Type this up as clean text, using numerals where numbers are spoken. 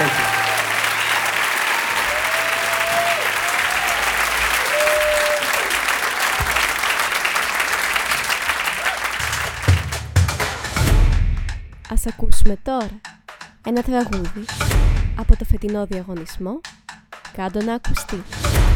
Ας ακούσουμε τώρα ένα τραγούδι από το φετινό διαγωνισμό «Κάντο να ακουστεί».